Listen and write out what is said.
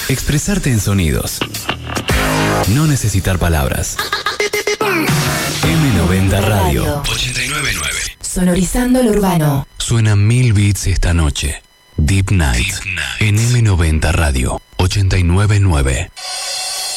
Expresarte en sonidos. No necesitar palabras. M90 Radio 899. Sonorizando lo urbano. Suenan 1000 beats esta noche. Deep Night. En M90 Radio 899.